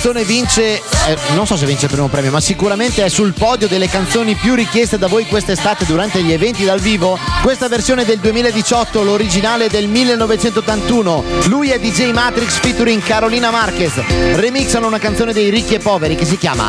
canzone vince, non so se vince il primo premio, ma sicuramente è sul podio delle canzoni più richieste da voi quest'estate durante gli eventi dal vivo. Questa versione del 2018, l'originale del 1981. Lui è DJ Matrix featuring Carolina Marquez. Remixano una canzone dei Ricchi e Poveri che si chiama